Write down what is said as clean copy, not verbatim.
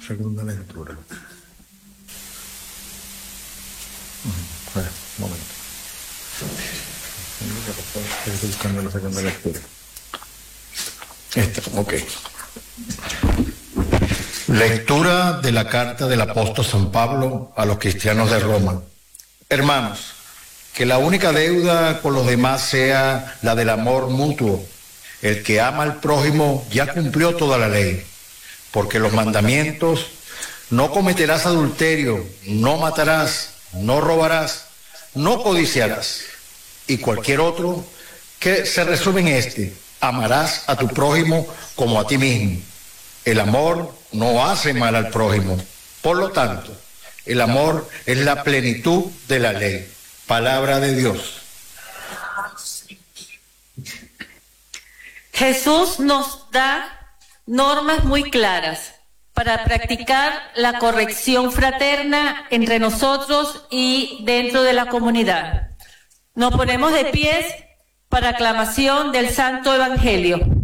Segunda lectura. Un momento. Estoy buscando la segunda lectura. Esta, ok. Lectura de la carta del apóstol San Pablo a los cristianos de Roma. Hermanos, que la única deuda con los demás sea la del amor mutuo. El que ama al prójimo ya cumplió toda la ley, porque los mandamientos: no cometerás adulterio, no matarás, no robarás, no codiciarás, y cualquier otro, que se resume en este: amarás a tu prójimo como a ti mismo. El amor no hace mal al prójimo. Por lo tanto, el amor es la plenitud de la ley. Palabra de Dios. Jesús nos da normas muy claras para practicar la corrección fraterna entre nosotros y dentro de la comunidad. Nos ponemos de pies para aclamación del Santo Evangelio.